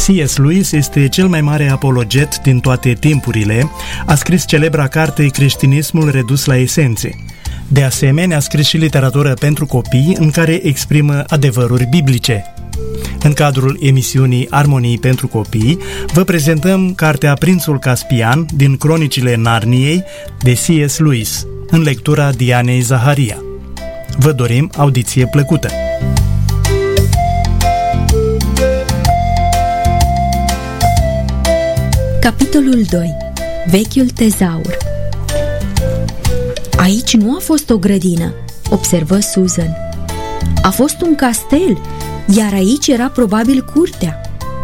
C.S. Lewis este cel mai mare apologet din toate timpurile, a scris celebra carte Creștinismul redus la esențe. De asemenea, a scris și literatură pentru copii în care exprimă adevăruri biblice. În cadrul emisiunii Armonii pentru copii, vă prezentăm cartea Prințul Caspian din Cronicile Narniei de C.S. Lewis, în lectura Dianei Zaharia. Vă dorim audiție plăcută! Capitolul 2. Vechiul tezaur. Aici nu a fost o grădină, observă Susan. A fost un castel, iar aici era probabil curtea.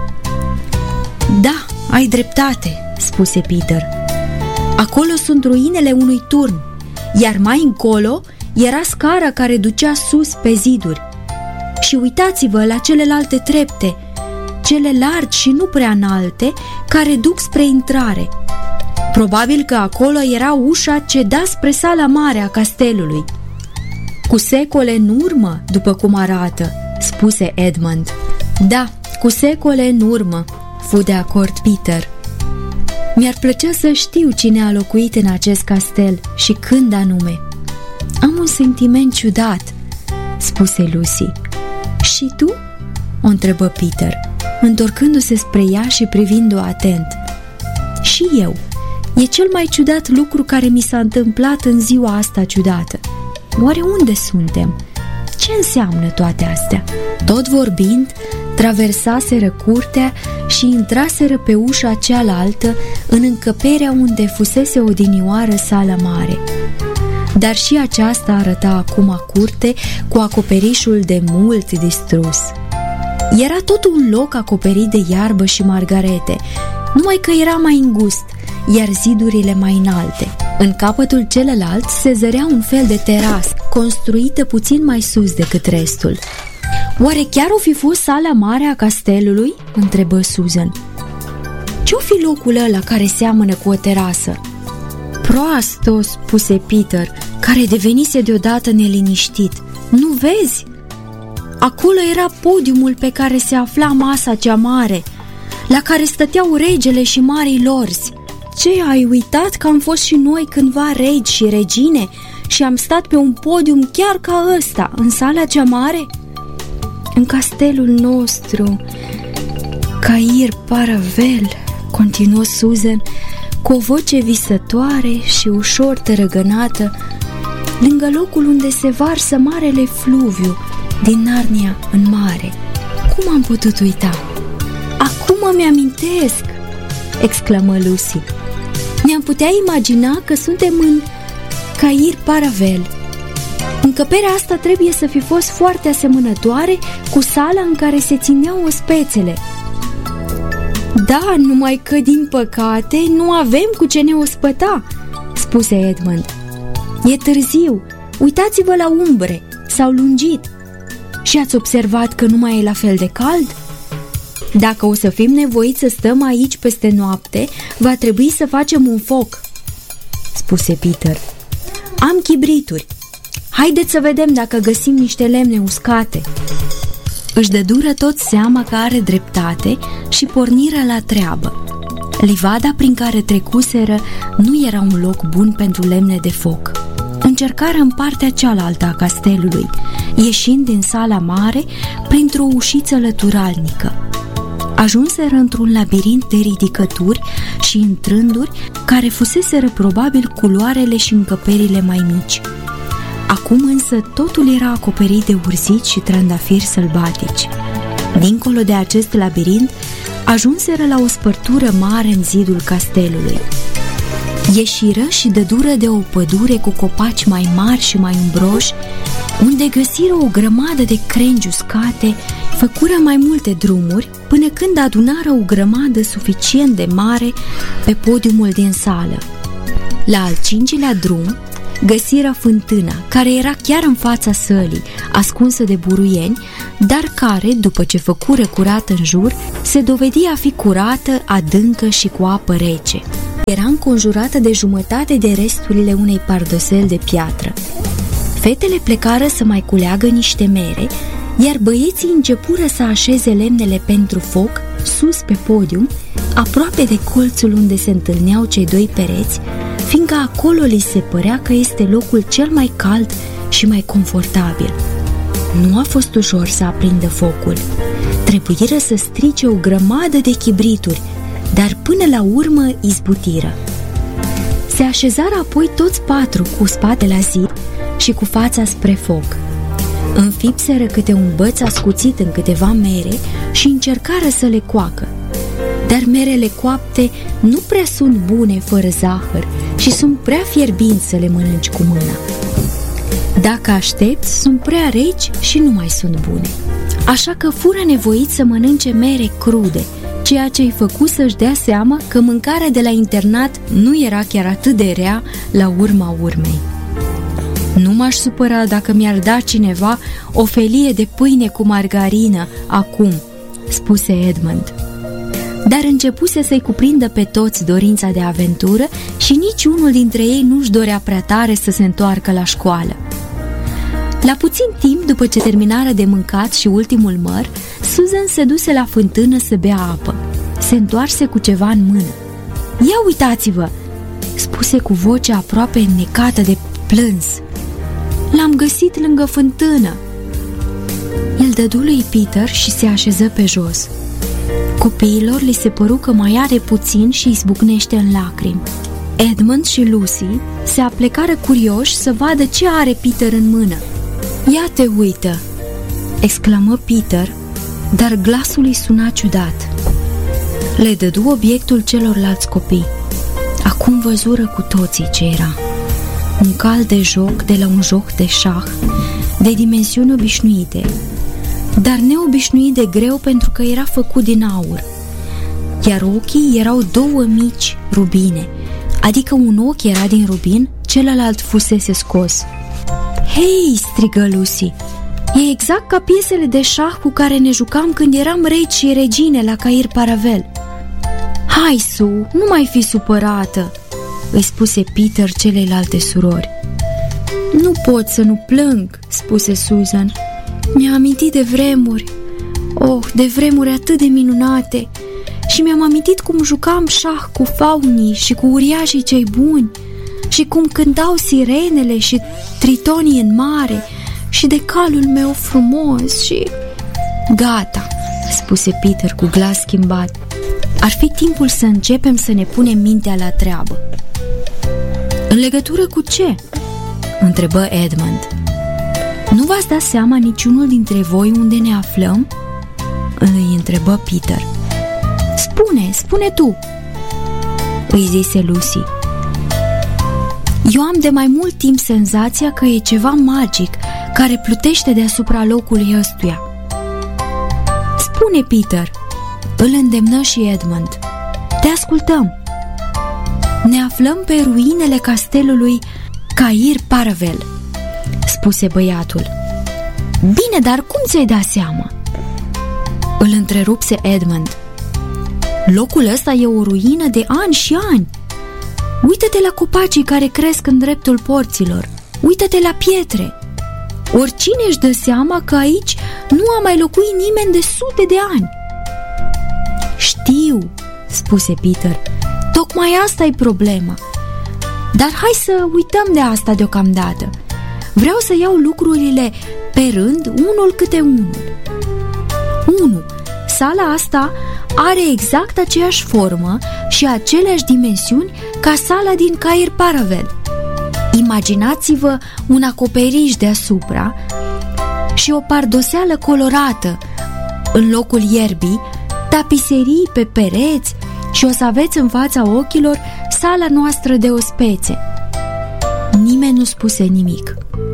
Da, ai dreptate, spuse Peter. Acolo sunt ruinele unui turn, iar mai încolo era scara care ducea sus pe ziduri. Și uitați-vă la celelalte trepte, cele largi și nu prea înalte, care duc spre intrare. Probabil că acolo era ușa ce da spre sala mare a castelului. Cu secole în urmă, după cum arată, spuse Edmund. Da, cu secole în urmă, fu de acord Peter. Mi-ar plăcea să știu cine a locuit în acest castel și când anume. Am un sentiment ciudat, spuse Lucy. Și tu? O întrebă Peter, întorcându-se spre ea și privind-o atent. Și eu. E cel mai ciudat lucru care mi s-a întâmplat în ziua asta ciudată. Oare unde suntem? Ce înseamnă toate astea? Tot vorbind, traversaseră curtea și intraseră pe ușa cealaltă în încăperea unde fusese odinioară sala mare. Dar și aceasta arăta acum curte cu acoperișul de mult distrus. Era tot un loc acoperit de iarbă și margarete, numai că era mai îngust, iar zidurile mai înalte. În capătul celălalt se zărea un fel de terasă, construită puțin mai sus decât restul. Oare chiar o fi fost sala mare a castelului? Întrebă Susan. Ce-o fi locul ăla care seamănă cu o terasă? Proastă, spuse Peter, care devenise deodată neliniștit. Nu vezi? Acolo era podiumul pe care se afla masa cea mare, la care stăteau regele și marii lorzi. Ce, ai uitat că am fost și noi cândva regi și regine și am stat pe un podium chiar ca ăsta, în sala cea mare? În castelul nostru, Cair Paravel, continuă Susan, cu o voce visătoare și ușor tărăgănată, lângă locul unde se varsă marele fluviu din Narnia în mare. Cum am putut uita? Acum îmi amintesc, exclamă Lucy. Ne-am putea imagina că suntem în Cair Paravel. Încăperea asta trebuie să fi fost foarte asemănătoare cu sala în care se țineau ospețele. Da, numai că, din păcate, nu avem cu ce ne ospăta, spuse Edmund. E târziu, uitați-vă la umbre, s-au lungit. Și ați observat că nu mai e la fel de cald? Dacă o să fim nevoiți să stăm aici peste noapte, va trebui să facem un foc, spuse Peter. Am chibrituri. Haideți să vedem dacă găsim niște lemne uscate. Își dădură tot seama că are dreptate și porniră la treabă. Livada prin care trecuseră nu era un loc bun pentru lemne de foc. Încercară în partea cealaltă a castelului, ieșind din sala mare printr-o ușiță lăturalnică. Ajunseră într-un labirint de ridicături și întrânduri care fuseseră probabil culoarele și încăperile mai mici. Acum însă totul era acoperit de urzici și trandafiri sălbatici. Dincolo de acest labirint, ajunseră la o spărtură mare în zidul castelului. Ieșiră și dădură de o pădure cu copaci mai mari și mai umbroși, unde găsiră o grămadă de crengi uscate, făcură mai multe drumuri, până când adunară o grămadă suficient de mare pe podiumul din sală. La al cincilea drum, găsiră fântâna, care era chiar în fața sălii, ascunsă de buruieni, dar care, după ce făcură curat în jur, se dovedi a fi curată, adâncă și cu apă rece. Era înconjurată de jumătate de resturile unei pardosel de piatră. Fetele plecară să mai culeagă niște mere, iar băieții începură să așeze lemnele pentru foc sus pe podium, aproape de colțul unde se întâlneau cei doi pereți, fiindcă acolo li se părea că este locul cel mai cald și mai confortabil. Nu a fost ușor să aprindă focul. Trebuiră să strice o grămadă de chibrituri, dar până la urmă izbutiră. Se așezară apoi toți patru cu spatele la zid și cu fața spre foc. Înfipseră câte un băț ascuțit în câteva mere și încercară să le coacă. Dar merele coapte nu prea sunt bune fără zahăr și sunt prea fierbinți să le mănânci cu mâna. Dacă aștepți, sunt prea reci și nu mai sunt bune. Așa că fură nevoit să mănânce mere crude, ceea ce îi făcu să-și dea seama că mâncarea de la internat nu era chiar atât de rea la urma urmei. Nu m-aș supăra dacă mi-ar da cineva o felie de pâine cu margarină acum, spuse Edmund. Dar începuse să-i cuprindă pe toți dorința de aventură și niciunul dintre ei nu-și dorea prea tare să se întoarcă la școală. La puțin timp după ce terminară de mâncat și ultimul măr, Susan se duse la fântână să bea apă. Se întoarse cu ceva în mână. "Ia uitați-vă!" spuse cu vocea aproape înnecată de plâns. "L-am găsit lângă fântână." El dădu lui Peter și se așeză pe jos. Copiilor li se păru că mai are puțin și izbucnește în lacrimi. Edmund și Lucy se aplecară curioși să vadă ce are Peter în mână. "Ia te uită!" exclamă Peter, dar glasul îi suna ciudat. Le dădu obiectul celorlalți copii. Acum văzură cu toții ce era. Un cal de joc de la un joc de șah, de dimensiuni obișnuite, dar neobișnuit de greu pentru că era făcut din aur. Iar ochii erau două mici rubine, adică un ochi era din rubin, celălalt fusese scos. "Hei!" strigă Lucy. "E exact ca piesele de șah cu care ne jucam când eram regi și regine la Cair Paravel." "Hai, Sue, nu mai fi supărată!" îi spuse Peter celeilalte surori. "Nu pot să nu plâng," spuse Susan. "Mi-a amintit de vremuri. Oh, de vremuri atât de minunate. Și mi-am amintit cum jucam șah cu faunii și cu uriașii cei buni și cum cântau sirenele și tritonii în mare și de calul meu frumos și..." "Gata," spuse Peter cu glas schimbat. "Ar fi timpul să începem să ne punem mintea la treabă." "În legătură cu ce?" întrebă Edmund. "Nu v-ați dat seama niciunul dintre voi unde ne aflăm?" îi întrebă Peter. Spune tu," îi zise Lucy. "Eu am de mai mult timp senzația că e ceva magic care plutește deasupra locului ăstuia." "Spune, Peter," îl îndemnă și Edmund. "Te ascultăm." "Ne aflăm pe ruinele castelului Cair Paravel," spuse băiatul. "Bine, dar cum ți-ai dat seama?" îl întrerupse Edmund. "Locul ăsta e o ruină de ani și ani. Uită-te la copacii care cresc în dreptul porților. Uită-te la pietre. Oricine își dă seama că aici nu a mai locuit nimeni de sute de ani." "Știu," spuse Peter. "Tocmai asta e problema. Dar hai să uităm de asta deocamdată. Vreau să iau lucrurile pe rând, unul câte unul. 1. Sala asta are exact aceeași formă și aceleași dimensiuni ca sala din Cair Paravel. Imaginați-vă un acoperiș deasupra și o pardoseală colorată în locul ierbii, tapiserii pe pereți și o să aveți în fața ochilor sala noastră de ospețe." Nimeni nu spuse nimic.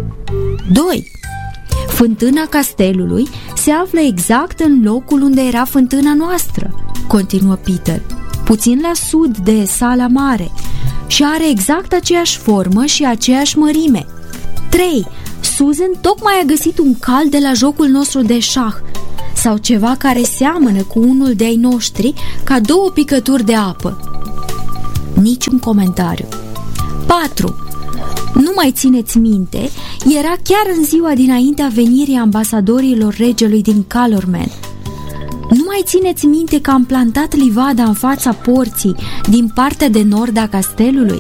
2. Fântâna castelului se află exact în locul unde era fântâna noastră, continuă Peter, puțin la sud de sala mare, și are exact aceeași formă și aceeași mărime. 3. Susan tocmai a găsit un cal de la jocul nostru de șah sau ceva care seamănă cu unul de-ai noștri, ca 2 picături de apă. Niciun comentariu. 4. Nu mai țineți minte, era chiar în ziua dinaintea venirii ambasadorilor regelui din Calormen. Nu mai mai țineți minte că am plantat livada în fața porții din partea de nord a castelului?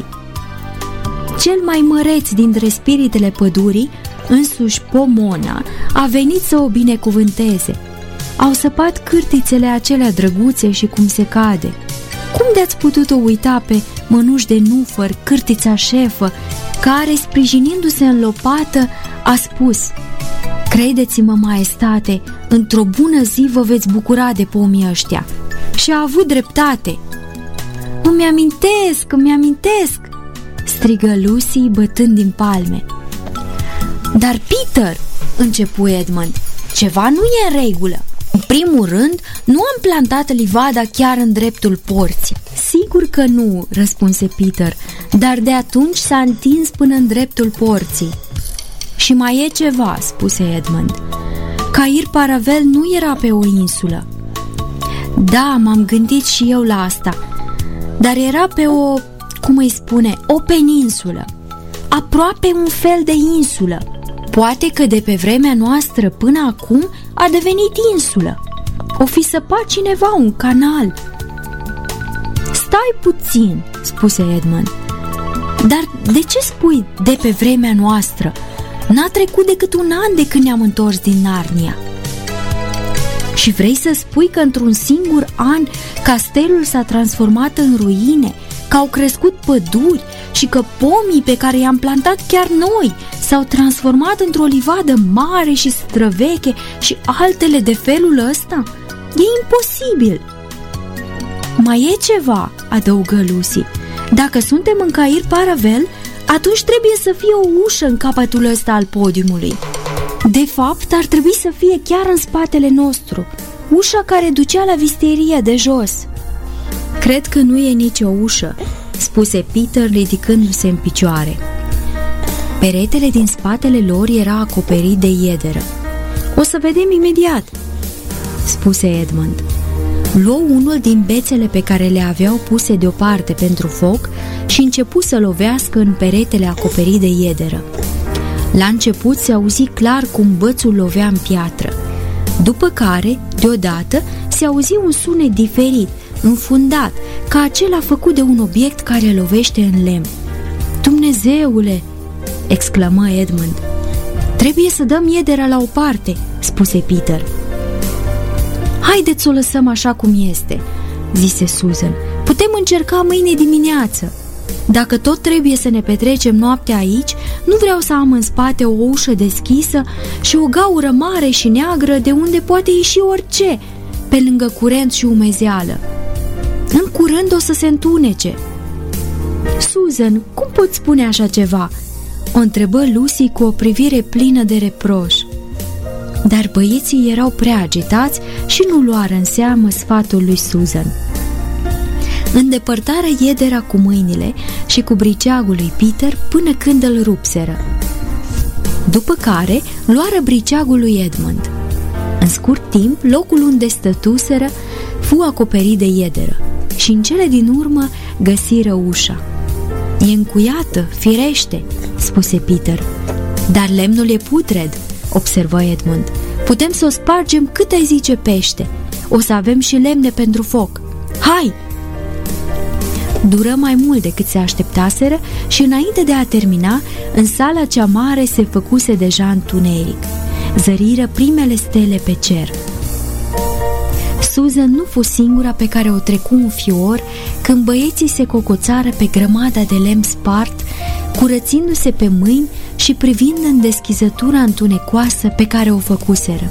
Cel mai măreț dintre spiritele pădurii, însuși Pomona, a venit să o binecuvânteze. Au săpat cârtițele acelea drăguțe și cum se cade. Cum de-ați putut-o uita pe Mănuș de Nufăr, cârtița șefă, care, sprijinindu-se în lopată, a spus: credeți-mă, maestate, într-o bună zi vă veți bucura de pomii ăștia. Și a avut dreptate. Îmi amintesc, strigă Lucy bătând din palme. Dar, Peter, începu Edmund, ceva nu e în regulă. În primul rând, nu am plantat livada chiar în dreptul porții. Sigur că nu, răspunse Peter, dar de atunci s-a întins până în dreptul porții. Și mai e ceva, spuse Edmund. Cair Paravel nu era pe o insulă. Da, m-am gândit și eu la asta, dar era pe o peninsulă. Aproape un fel de insulă. Poate că de pe vremea noastră până acum a devenit insulă. O fi săpat cineva un canal. Stai puțin, spuse Edmund. Dar de ce spui de pe vremea noastră? N-a trecut decât un an de când ne-am întors din Narnia. Și vrei să spui că într-un singur an castelul s-a transformat în ruine, că au crescut păduri și că pomii pe care i-am plantat chiar noi s-au transformat într-o livadă mare și străveche și altele de felul ăsta? E imposibil! Mai e ceva, adăugă Lucy. Dacă suntem în Cair Paravel, atunci trebuie să fie o ușă în capătul ăsta al podiumului. De fapt, ar trebui să fie chiar în spatele nostru, ușa care ducea la visteria de jos. Cred că nu e nicio ușă, spuse Peter ridicându-se în picioare. Peretele din spatele lor era acoperit de iederă. O să vedem imediat, spuse Edmund. Luă unul din bețele pe care le aveau puse deoparte pentru foc și începu să lovească în peretele acoperit de iederă. La început se auzi clar cum bățul lovea în piatră, după care, deodată, se auzi un sunet diferit, înfundat, ca acela făcut de un obiect care lovește în lemn. Dumnezeule! Exclamă Edmund. Trebuie să dăm iederea la o parte, spuse Peter. Haideți să o lăsăm așa cum este, zise Susan. Putem încerca mâine dimineață. Dacă tot trebuie să ne petrecem noaptea aici, nu vreau să am în spate o ușă deschisă și o gaură mare și neagră de unde poate ieși orice, pe lângă curent și umezeală. În curând o să se întunece. Susan, cum poți spune așa ceva? O întrebă Lucy cu o privire plină de reproș. Dar băieții erau prea agitați și nu luară în seamă sfatul lui Susan. Îndepărtară iedera cu mâinile și cu briceagul lui Peter până când îl rupseră. După care luară briceagul lui Edmund. În scurt timp, locul unde stătuseră fu acoperit de iederă și în cele din urmă găsiră ușa. E încuiată, firește, spuse Peter. Dar lemnul e putred, observă Edmund. Putem să o spargem cât ai zice pește. O să avem și lemne pentru foc. Hai! Dură mai mult decât se așteptaseră și înainte de a termina, în sala cea mare se făcuse deja întuneric. Zăriră primele stele pe cer. Susan nu fu singura pe care o trecu un fior când băieții se cocoțară pe grămada de lemn spart, curățindu-se pe mâini și privind în deschizătura întunecoasă pe care o făcuseră.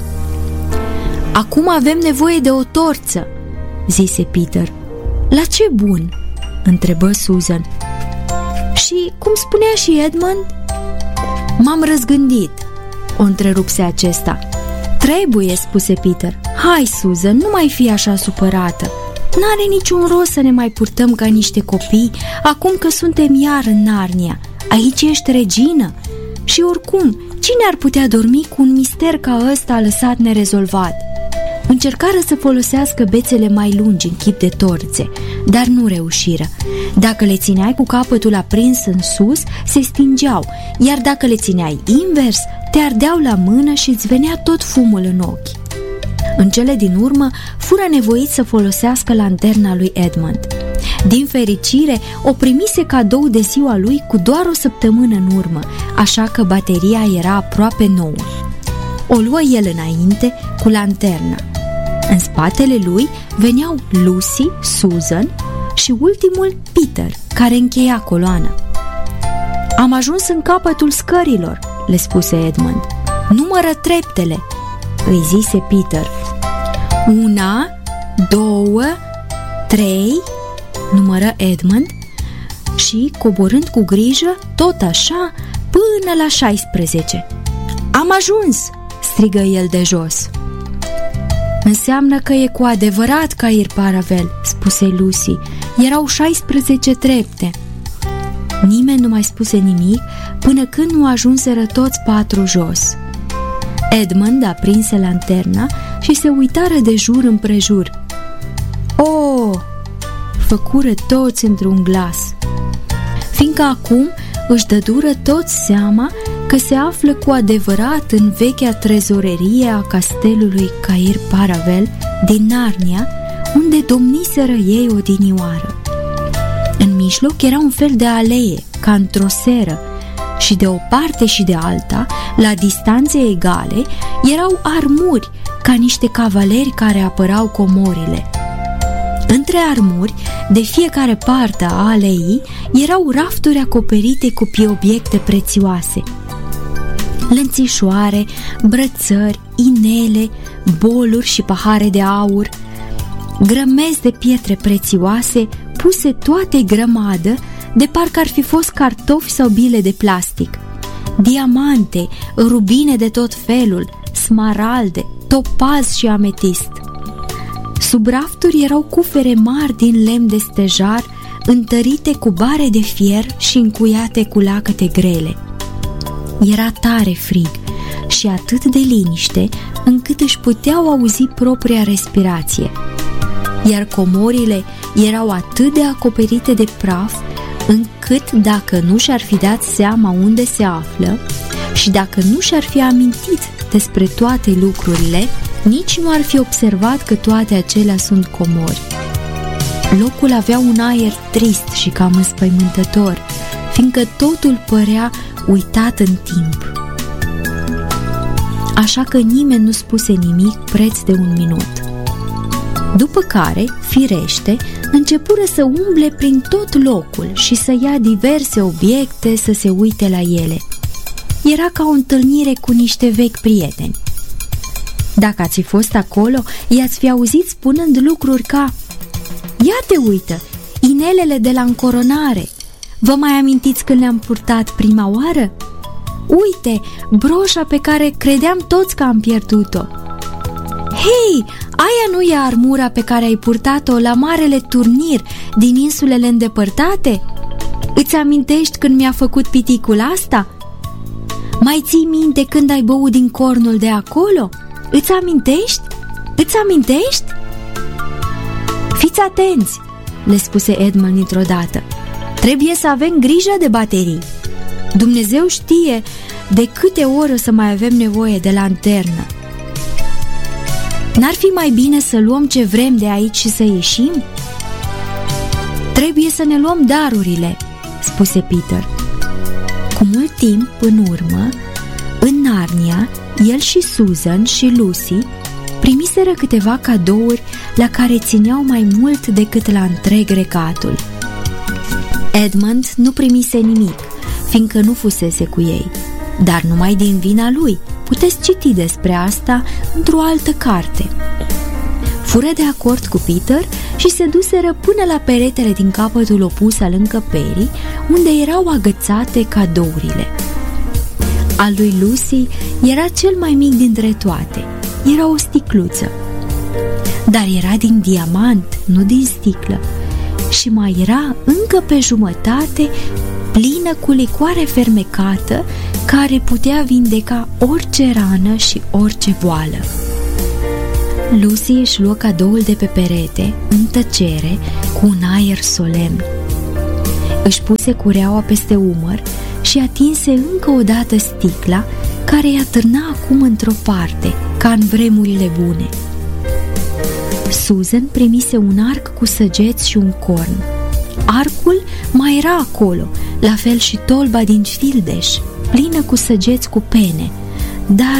Acum avem nevoie de o torță, zise Peter. La ce bun? Întrebă Susan. Și cum spunea și Edmund? M-am răzgândit, o întrerupse acesta. Trebuie, spuse Peter. Hai, Susan, nu mai fi așa supărată. N-are niciun rost să ne mai purtăm ca niște copii acum că suntem iar în Narnia. Aici ești regină. Și oricum, cine ar putea dormi cu un mister ca ăsta lăsat nerezolvat? Încercară să folosească bețele mai lungi în chip de torțe, dar nu reușiră. Dacă le țineai cu capătul aprins în sus, se stingeau, iar dacă le țineai invers, te ardeau la mână și îți venea tot fumul în ochi. În cele din urmă, fură nevoit să folosească lanterna lui Edmund. Din fericire, o primise cadou de ziua lui cu doar o săptămână în urmă, așa că bateria era aproape nouă. O luă el înainte cu lanterna. În spatele lui veneau Lucy, Susan și ultimul Peter, care încheia coloana. Am ajuns în capătul scărilor, le spuse Edmund. Numără treptele, îi zise Peter. 1, 2, 3, numără Edmund și, coborând cu grijă, tot așa, până la 16. Am ajuns, strigă el de jos. Înseamnă că e cu adevărat Cair Paravel, spuse Lucy. Erau 16 trepte. Nimeni nu mai spuse nimic până când nu ajunseră toți 4 jos. Edmund aprinse lanterna și se uitară de jur împrejur. Oh! Făcură toți într-un glas. Fiindcă acum își dădură toți seama că se află cu adevărat în vechea trezorerie a castelului Cair Paravel din Narnia, unde domniseră ei odinioară. În mijloc era un fel de alee, ca într-o seră, și de o parte și de alta, la distanțe egale, erau armuri, ca niște cavaleri care apărau comorile. Între armuri, de fiecare parte a aleii, erau rafturi acoperite cu obiecte prețioase. Lănțișoare, brățări, inele, boluri și pahare de aur, grămezi de pietre prețioase, puse toate grămadă, de parcă ar fi fost cartofi sau bile de plastic. Diamante, rubine de tot felul, smaralde, topaz și ametist. Sub rafturi erau cufere mari din lemn de stejar, întărite cu bare de fier și încuiate cu lacăte grele. Era tare frig și atât de liniște încât își puteau auzi propria respirație. Iar comorile erau atât de acoperite de praf încât dacă nu și-ar fi dat seama unde se află și dacă nu și-ar fi amintit despre toate lucrurile, nici nu ar fi observat că toate acelea sunt comori. Locul avea un aer trist și cam înspăimântător, fiindcă totul părea uitat în timp. Așa că nimeni nu spuse nimic preț de 1 minut. După care, firește, începură să umble prin tot locul și să ia diverse obiecte, să se uite la ele. Era ca o întâlnire cu niște vechi prieteni. Dacă ați fi fost acolo, i-ați fi auzit spunând lucruri ca: ia te uită, inelele de la încoronare! Vă mai amintiți când le-am purtat prima oară? Uite, broșa pe care credeam toți că am pierdut-o! Hei, aia nu e armura pe care ai purtat-o la marele turnir din insulele îndepărtate? Îți amintești când mi-a făcut piticul asta? Mai ții minte când ai băut din cornul de acolo? Îți amintești? Îți amintești? Fiți atenți, le spuse Edmund dintr-o dată. Trebuie să avem grijă de baterii. Dumnezeu știe de câte ori o să mai avem nevoie de lanternă. N-ar fi mai bine să luăm ce vrem de aici și să ieșim? Trebuie să ne luăm darurile, spuse Peter. Cu mult timp în urmă, în Narnia, el și Susan și Lucy primiseră câteva cadouri la care țineau mai mult decât la întreg regatul. Edmund nu primise nimic, fiindcă nu fusese cu ei, dar numai din vina lui. Puteți citi despre asta într-o altă carte. Fură de acord cu Peter și se duseră până la peretele din capătul opus al încăperii, unde erau agățate cadourile. Al lui Lucy era cel mai mic dintre toate. Era o sticluță, dar era din diamant, nu din sticlă, și mai era încă pe jumătate plină cu licoare fermecată care putea vindeca orice rană și orice boală. Lucy își luă cadoul de pe perete, în tăcere, cu un aer solemn. Își puse cureaua peste umăr și atinse încă o dată sticla, care i-a târna acum într-o parte, ca în vremurile bune. Susan primise un arc cu săgeți și un corn. Arcul mai era acolo, la fel și tolba din fildeș, plină cu săgeți cu pene. Dar...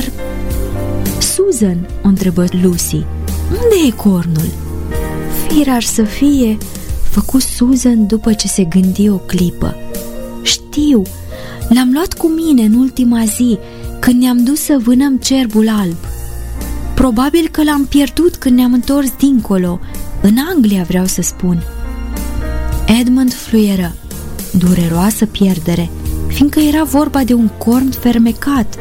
Susan, o întrebă Lucy, unde e cornul? Firar să fie, făcu Susan după ce se gândi o clipă. Știu, l-am luat cu mine în ultima zi, când ne-am dus să vânăm cerbul alb. Probabil că l-am pierdut când ne-am întors dincolo, în Anglia vreau să spun. Edmund fluieră, dureroasă pierdere, fiindcă era vorba de un corn fermecat.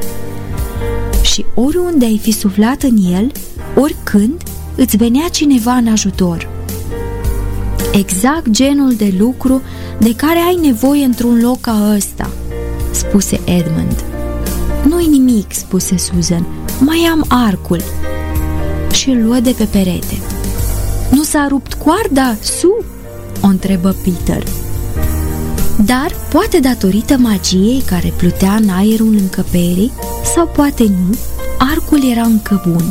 Și oriunde ai fi suflat în el, oricând, îți venea cineva în ajutor. Exact genul de lucru de care ai nevoie într-un loc ca ăsta, spuse Edmund. Nu-i nimic, spuse Susan, mai am arcul. Și îl luă de pe perete. Nu s-a rupt coarda, Sue? O întrebă Peter. Dar, poate datorită magiei care plutea în aerul încăperii, sau poate nu, arcul era încă bun.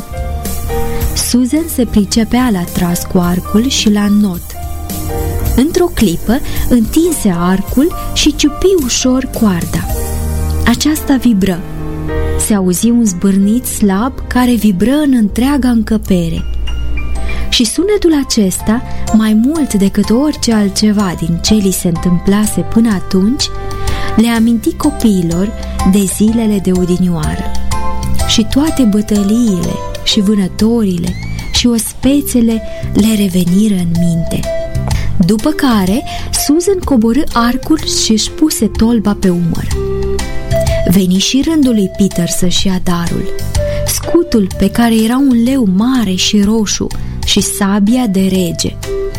Susan se pricepea la tras cu arcul și la not. Într-o clipă, întinse arcul și ciupi ușor coarda. Aceasta vibră. Se auzi un zbârnit slab care vibră în întreaga încăpere. Și sunetul acesta, mai mult decât orice altceva din ce li se întâmplase până atunci, le aminti copiilor de zilele de odinioară. Și toate bătăliile și vânătorile și ospețele le reveniră în minte. După care, Susan coborî arcul și își puse tolba pe umăr. Veni și rândul lui Peter să-și ia darul. Scutul pe care era un leu mare și roșu și sabia de rege.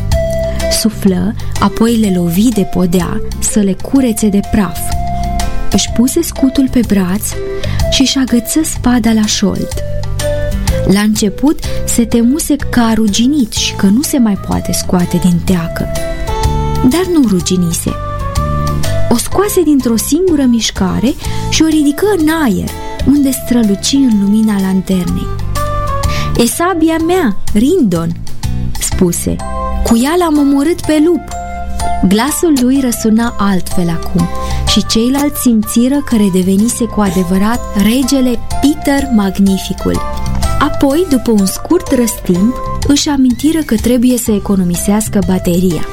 Suflă, apoi le lovi de podea să le curețe de praf. Își puse scutul pe braț și-și agăță spada la șold. La început se temuse că a ruginit și că nu se mai poate scoate din teacă. Dar nu ruginise. O scoase dintr-o singură mișcare și o ridică în aer, unde străluci în lumina lanternei. E sabia mea, Rindon, spuse. Cu ea l-am omorât pe lup. Glasul lui răsuna altfel acum și ceilalți simțiră că redevenise cu adevărat regele Peter Magnificul. Apoi, după un scurt răstimp, își amintiră că trebuie să economisească bateria.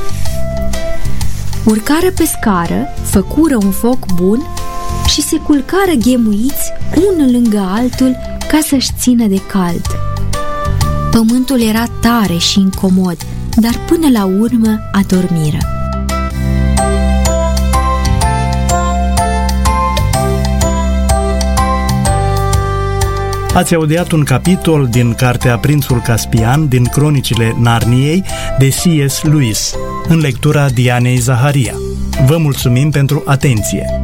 Urcară pe scară, făcură un foc bun și se culcară ghemuiți unul lângă altul ca să-și țină de cald. Pământul era tare și incomod, dar până la urmă adormiră. Ați audiat un capitol din cartea Prințul Caspian din Cronicile Narniei de C.S. Lewis, în lectura Dianei Zaharia. Vă mulțumim pentru atenție!